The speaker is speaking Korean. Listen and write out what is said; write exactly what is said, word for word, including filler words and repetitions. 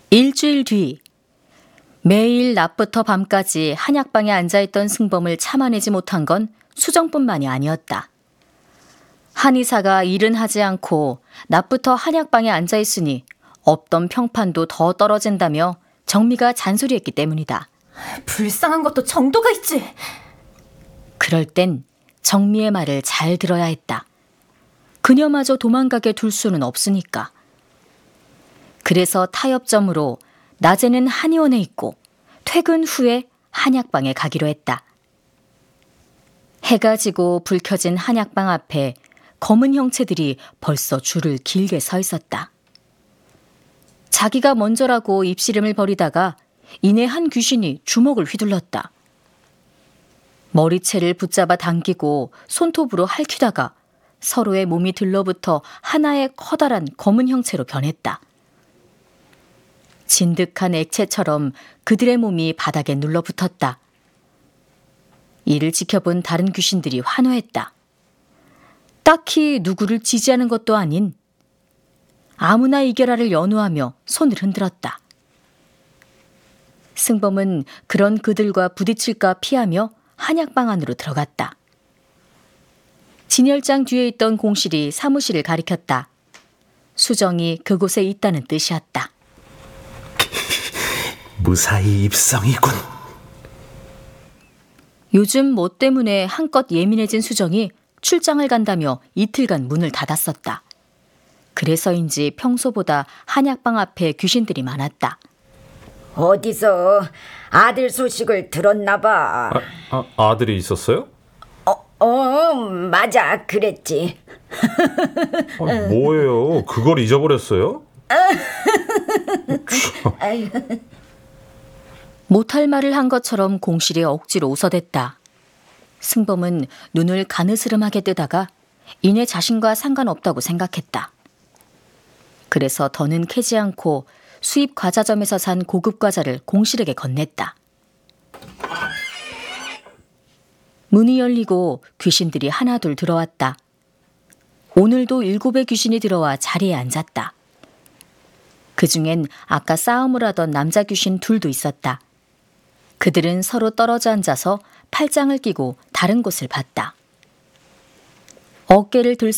일주일 뒤, 매일 낮부터 밤까지 한약방에 앉아있던 승범을 참아내지 못한 건 수정뿐만이 아니었다. 한의사가 일은 하지 않고 낮부터 한약방에 앉아있으니 없던 평판도 더 떨어진다며 정미가 잔소리했기 때문이다. 불쌍한 것도 정도가 있지. 그럴 땐 정미의 말을 잘 들어야 했다. 그녀마저 도망가게 둘 수는 없으니까. 그래서 타협점으로 낮에는 한의원에 있고 퇴근 후에 한약방에 가기로 했다. 해가 지고 불 켜진 한약방 앞에 검은 형체들이 벌써 줄을 길게 서 있었다. 자기가 먼저라고 입씨름을 벌이다가 이내 한 귀신이 주먹을 휘둘렀다. 머리채를 붙잡아 당기고 손톱으로 핥히다가 서로의 몸이 들러붙어 하나의 커다란 검은 형체로 변했다. 진득한 액체처럼 그들의 몸이 바닥에 눌러붙었다. 이를 지켜본 다른 귀신들이 환호했다. 딱히 누구를 지지하는 것도 아닌 아무나 이겨라를 연호하며 손을 흔들었다. 승범은 그런 그들과 부딪힐까 피하며 한약방 안으로 들어갔다. 진열장 뒤에 있던 공실이 사무실을 가리켰다. 수정이 그곳에 있다는 뜻이었다. 무사히 입성이군. 요즘 뭐 때문에 한껏 예민해진 수정이 출장을 간다며 이틀간 문을 닫았었다. 그래서인지 평소보다 한약방 앞에 귀신들이 많았다. 어디서 아들 소식을 들었나 봐. 아, 아, 아들이 있었어요? 어, 어 맞아, 그랬지. 아, 뭐예요? 그걸 잊어버렸어요? 아유. 못할 말을 한 것처럼 공실이 억지로 웃어댔다. 승범은 눈을 가느스름하게 뜨다가 이내 자신과 상관없다고 생각했다. 그래서 더는 캐지 않고 수입 과자점에서 산 고급 과자를 공실에게 건넸다. 문이 열리고 귀신들이 하나둘 들어왔다. 오늘도 일곱의 귀신이 들어와 자리에 앉았다. 그중엔 아까 싸움을 하던 남자 귀신 둘도 있었다. 그들은 서로 떨어져 앉아서 팔짱을 끼고 다른 곳을 봤다. 어깨를 들